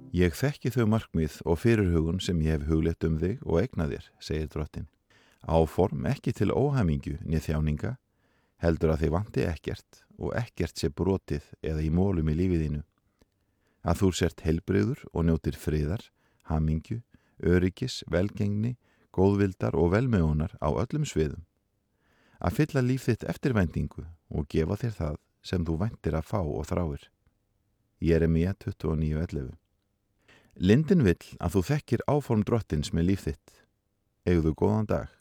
Ég þekki þau markmið og fyrirhugun sem ég hef hugleitt þig og eignað þér, segir drottinn. Áform ekki til óhamingju né þjáninga, heldur að þig vanti ekkert og ekkert sé brotið eða í mólum í lífið þínu. Að þú sért heilbrigður og njótir friðar, hamingju, öryggis, velgengni, góðvildar og velmegunar á öllum sviðum. Að fylla líf þitt eftirvæntingu og gefa þér það sem þú væntir að fá og þráir. Jeremía 29:11. Lindin vill að þú þekkir áform drottins með líf þitt. Eigðu góðan dag.